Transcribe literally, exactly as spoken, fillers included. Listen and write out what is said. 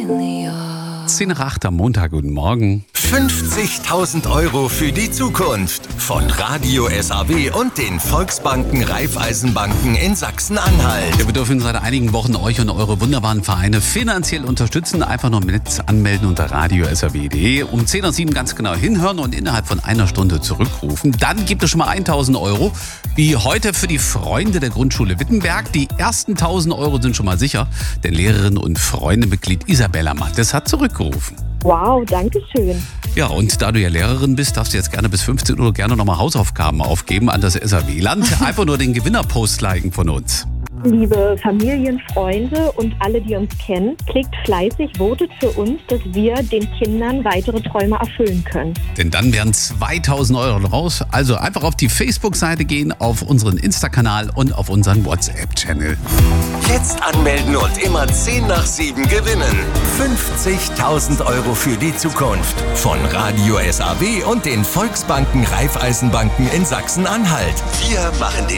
zehn nach acht am Montag, guten Morgen. fünfzigtausend Euro für die Zukunft von Radio S A W und den Volksbanken Raiffeisenbanken in Sachsen-Anhalt. Ja, wir dürfen seit einigen Wochen euch und eure wunderbaren Vereine finanziell unterstützen. Einfach nur im Netz anmelden unter radio s a w punkt d e. Um zehn Uhr sieben ganz genau hinhören und innerhalb von einer Stunde zurückrufen. Dann gibt es schon mal tausend Euro, wie heute für die Freunde der Grundschule Wittenberg. Die ersten tausend Euro sind schon mal sicher, denn Lehrerin und Freundemitglied Isabella Mattes hat zurückgerufen. Wow, danke schön. Ja, und da du ja Lehrerin bist, darfst du jetzt gerne bis fünfzehn Uhr gerne nochmal Hausaufgaben aufgeben an das S A W-Land. Einfach nur den Gewinnerpost liken von uns. Liebe Familien, Freunde und alle, die uns kennen, klickt fleißig, votet für uns, dass wir den Kindern weitere Träume erfüllen können. Denn dann werden zweitausend Euro raus. Also einfach auf die Facebook-Seite gehen, auf unseren Insta-Kanal und auf unseren WhatsApp-Channel. Jetzt anmelden und immer zehn nach sieben gewinnen. fünfzigtausend Euro für die Zukunft von Radio S A W und den Volksbanken Raiffeisenbanken in Sachsen-Anhalt. Wir machen den